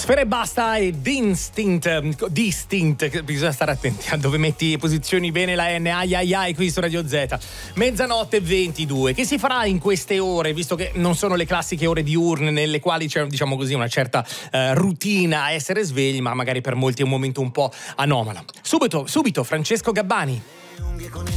Sfera Ebbasta e Distinct, bisogna stare attenti a dove metti posizioni bene la N, ai qui su Radio Z. Mezzanotte 22, che si farà in queste ore, visto che non sono le classiche ore diurne nelle quali c'è, diciamo così, una certa routine a essere svegli, ma magari per molti è un momento un po' anomalo. Subito Francesco Gabbani.